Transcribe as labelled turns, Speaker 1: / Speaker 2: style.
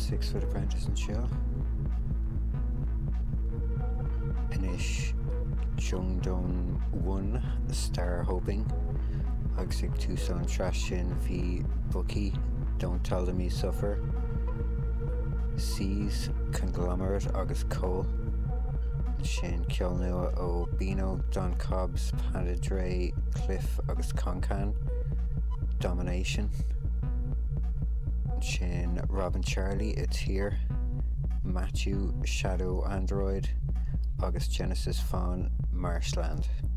Speaker 1: 6 Foot Apprentice an seo. Inis Chung Dong 1 Star Hoping agus ag túsán trashin hí Bucky Don't Tell Them You Suffer, Seas Conglomerate agus Cole sin ceol nua ó Beano, Don Cobbs, Panda Dre, Cliff agus Concan, Domination sin Robin Charlie, It's Here, Matthew, Shadow Android agus Genesis Fawn, Marshland.